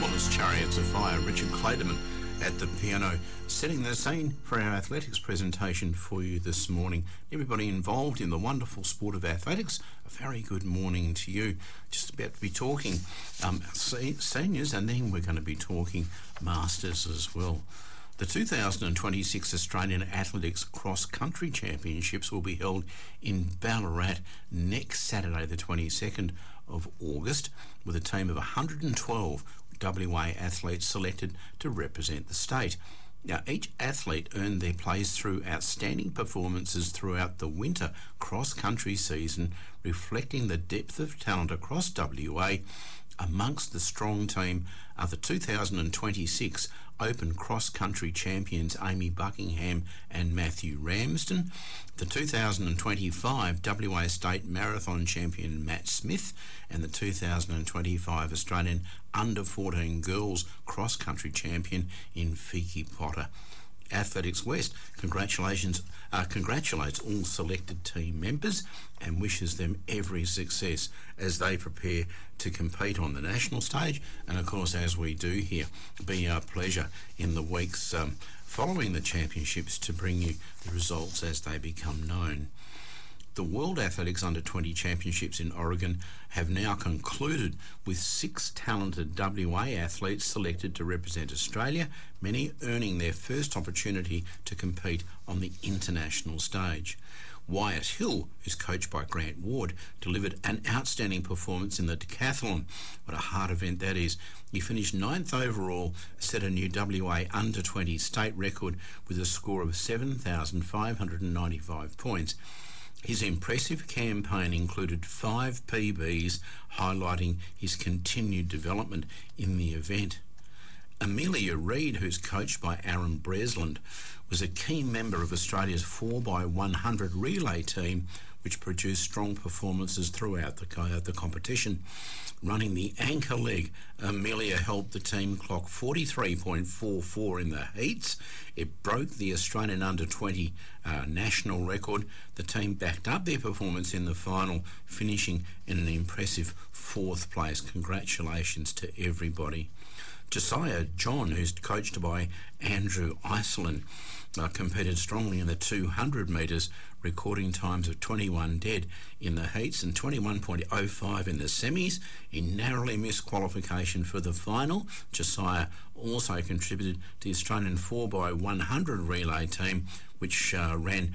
Well, as Chariots of Fire, Richard Clayderman at the piano, setting the scene for our athletics presentation for you this morning. Everybody involved in the wonderful sport of athletics, a very good morning to you. Just about to be talking seniors, and then we're going to be talking masters as well. The 2026 Australian Athletics Cross Country Championships will be held in Ballarat next Saturday, the 22nd of August, with a team of 112 WA athletes selected to represent the state. Now, each athlete earned their place through outstanding performances throughout the winter cross-country season, reflecting the depth of talent across WA. Amongst the strong team are the 2026 Open Cross-Country champions Amy Buckingham and Matthew Ramsden, the 2025 WA State Marathon champion Matt Smith, and the 2025 Australian Under-14 Girls Cross-Country champion Infiki Potter. Athletics West congratulates all selected team members and wishes them every success as they prepare to compete on the national stage, and of course, as we do here, be our pleasure in the weeks following the championships to bring you the results as they become known. The World Athletics Under-20 Championships in Oregon have now concluded with 6 talented WA athletes selected to represent Australia, many earning their first opportunity to compete on the international stage. Wyatt Hill, who's coached by Grant Ward, delivered an outstanding performance in the decathlon. What a hard event that is. He finished 9th overall, set a new WA Under-20 state record with a score of 7,595 points. His impressive campaign included 5 PBs, highlighting his continued development in the event. Amelia Reid, who's coached by Aaron Breslin, was a key member of Australia's 4x100 relay team, which produced strong performances throughout the competition. Running the anchor leg, Amelia helped the team clock 43.44 in the heats. It broke the Australian Under-20 national record. The team backed up their performance in the final, finishing in an impressive 4th place. Congratulations to everybody. Josiah John, who's coached by Andrew Iceland, competed strongly in the 200 metres, recording times of 21 dead in the heats and 21.05 in the semis. He narrowly missed qualification for the final. Josiah also contributed to the Australian 4x100 relay team, which ran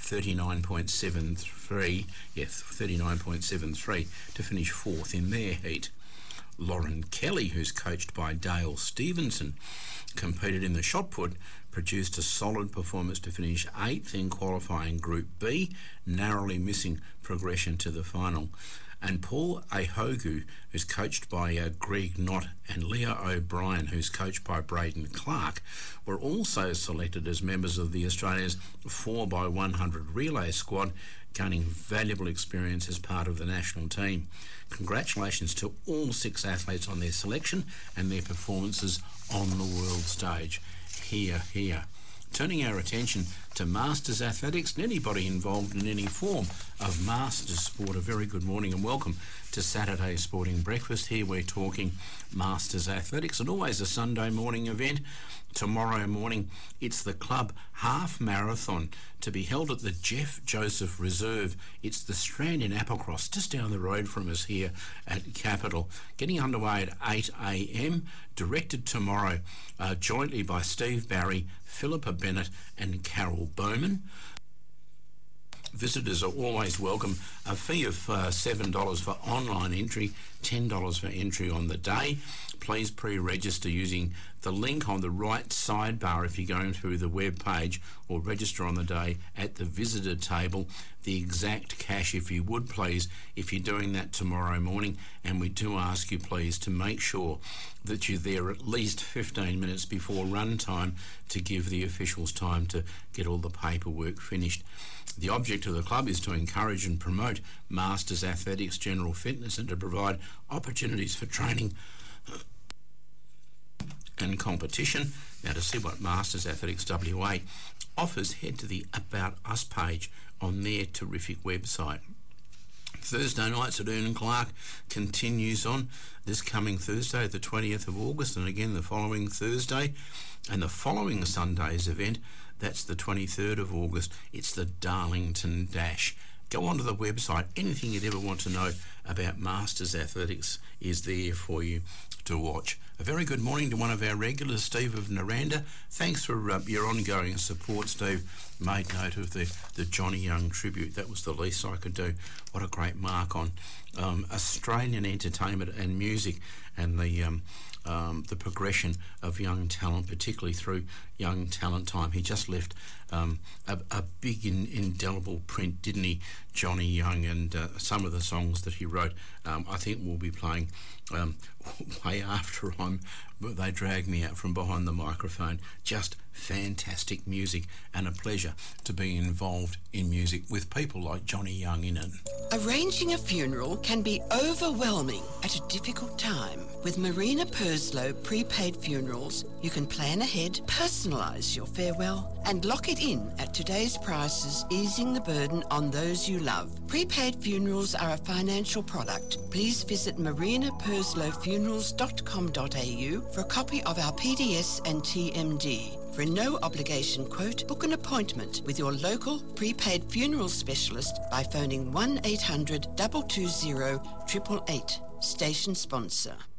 39.73 to finish 4th in their heat. Lauren Kelly, who's coached by Dale Stevenson, competed in the shot put, produced a solid performance to finish 8th in qualifying Group B, narrowly missing progression to the final. And Paul Ahogu, who's coached by Greg Knott, and Leah O'Brien, who's coached by Braden Clark, were also selected as members of the Australia's 4x100 relay squad, gaining valuable experience as part of the national team. Congratulations to all 6 athletes on their selection and their performances on the world stage. Hear, hear. Turning our attention to Masters Athletics and anybody involved in any form of Masters sport, a very good morning and welcome to Saturday Sporting Breakfast. Here we're talking Masters Athletics, and always a Sunday morning event. Tomorrow morning, it's the club half marathon to be held at the Jeff Joseph Reserve. It's the Strand in Applecross, just down the road from us here at Capital. Getting underway at 8 a.m, directed tomorrow jointly by Steve Barry, Philippa Bennett and Carol Bowman. Visitors are always welcome. A fee of $7 for online entry, $10 for entry on the day. Please pre-register using the link on the right sidebar if you're going through the web page, or register on the day at the visitor table. The exact cash, if you would please, if you're doing that tomorrow morning. And we do ask you please to make sure that you're there at least 15 minutes before run time to give the officials time to get all the paperwork finished. The object of the club is to encourage and promote Masters Athletics general fitness and to provide opportunities for training and competition. Now, to see what Masters Athletics WA offers, head to the About Us page on their terrific website. Thursday nights at Ern and Clark continues on this coming Thursday, the 20th of August, and again the following Thursday. And the following Sunday's event, that's the 23rd of August, it's the Darlington Dash. Go onto the website. Anything you'd ever want to know about Masters Athletics is there for you to watch. A very good morning to one of our regulars, Steve of Naranda. Thanks for your ongoing support, Steve. Made note of the Johnny Young tribute. That was the least I could do. What a great mark on Australian entertainment and music, and the progression of young talent, particularly through Young Talent Time. He just left a big indelible print, didn't he, Johnny Young, and some of the songs that he wrote, I think we'll be playing way after they drag me out from behind the microphone. Just fantastic music, and a pleasure to be involved in music with people like Johnny Young in it. Arranging a funeral can be overwhelming at a difficult time. With Marina Purslow Prepaid Funerals, you can plan ahead, personalise your farewell, and lock it in at today's prices, easing the burden on those you love. Prepaid funerals are a financial product. Please visit marinapurslofunerals.com.au for a copy of our PDS and TMD. For a no-obligation quote, book an appointment with your local prepaid funeral specialist by phoning 1800 220 888. Station sponsor.